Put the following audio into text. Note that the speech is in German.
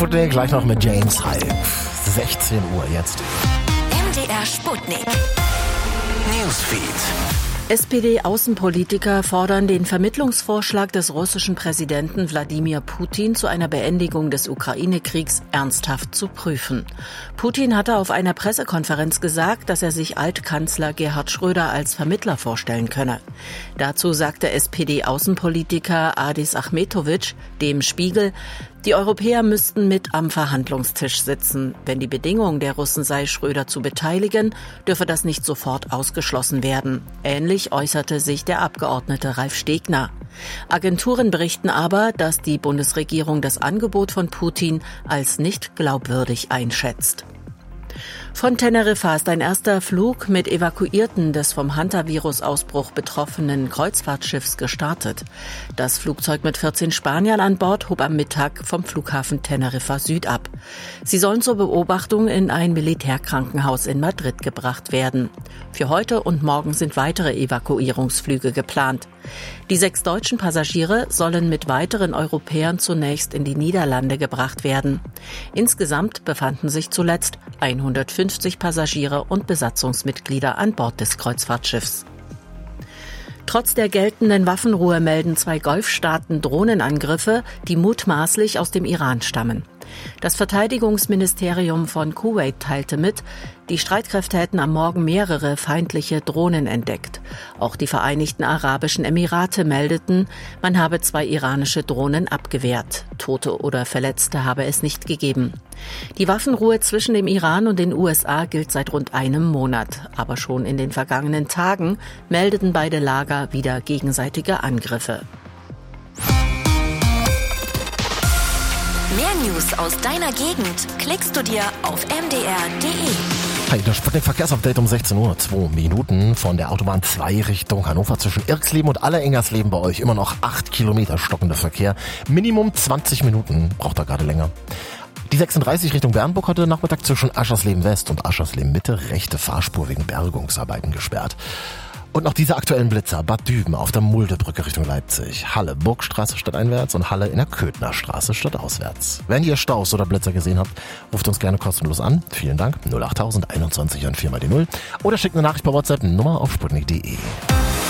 Sputnik, gleich noch mit James Hype. 16 Uhr jetzt. MDR Sputnik. Newsfeed. SPD-Außenpolitiker fordern den Vermittlungsvorschlag des russischen Präsidenten Wladimir Putin zu einer Beendigung des Ukraine-Kriegs ernsthaft zu prüfen. Putin hatte auf einer Pressekonferenz gesagt, dass er sich Altkanzler Gerhard Schröder als Vermittler vorstellen könne. Dazu sagte SPD-Außenpolitiker Adis Achmetovic dem Spiegel, die Europäer müssten mit am Verhandlungstisch sitzen. Wenn die Bedingung der Russen sei, Schröder zu beteiligen, dürfe das nicht sofort ausgeschlossen werden. Ähnlich äußerte sich der Abgeordnete Ralf Stegner. Agenturen berichten aber, dass die Bundesregierung das Angebot von Putin als nicht glaubwürdig einschätzt. Von Teneriffa ist ein erster Flug mit Evakuierten des vom Hantavirus-Ausbruch betroffenen Kreuzfahrtschiffs gestartet. Das Flugzeug mit 14 Spaniern an Bord hob am Mittag vom Flughafen Teneriffa Süd ab. Sie sollen zur Beobachtung in ein Militärkrankenhaus in Madrid gebracht werden. Für heute und morgen sind weitere Evakuierungsflüge geplant. Die 6 deutschen Passagiere sollen mit weiteren Europäern zunächst in die Niederlande gebracht werden. Insgesamt befanden sich zuletzt 150 Passagiere und Besatzungsmitglieder an Bord des Kreuzfahrtschiffs. Trotz der geltenden Waffenruhe melden 2 Golfstaaten Drohnenangriffe, die mutmaßlich aus dem Iran stammen. Das Verteidigungsministerium von Kuwait teilte mit, die Streitkräfte hätten am Morgen mehrere feindliche Drohnen entdeckt. Auch die Vereinigten Arabischen Emirate meldeten, man habe 2 iranische Drohnen abgewehrt. Tote oder Verletzte habe es nicht gegeben. Die Waffenruhe zwischen dem Iran und den USA gilt seit rund einem Monat. Aber schon in den vergangenen Tagen meldeten beide Lager wieder gegenseitige Angriffe. Mehr News aus deiner Gegend klickst du dir auf mdr.de. Hey, das Sputnik-Verkehrsupdate um 16 Uhr. 2 Minuten von der Autobahn 2 Richtung Hannover zwischen Irksleben und Allerengersleben bei euch. Immer noch 8 Kilometer stockender Verkehr. Minimum 20 Minuten. Braucht er gerade länger. Die 36 Richtung Bernburg heute Nachmittag zwischen Aschersleben West und Aschersleben Mitte rechte Fahrspur wegen Bergungsarbeiten gesperrt. Und noch diese aktuellen Blitzer. Bad Düben auf der Muldebrücke Richtung Leipzig. Halle Burgstraße stadteinwärts und Halle in der Köthnerstraße stadtauswärts. Wenn ihr Staus oder Blitzer gesehen habt, ruft uns gerne kostenlos an. Vielen Dank. 08000 21 und 4 mal die 0. Oder schickt eine Nachricht per WhatsApp Nummer auf sputnik.de.